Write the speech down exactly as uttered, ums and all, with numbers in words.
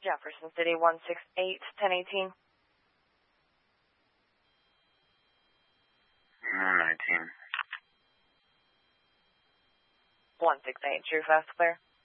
Jefferson City, one six eight, ten eighteen. one nineteen. one six eight, true, fast, clear.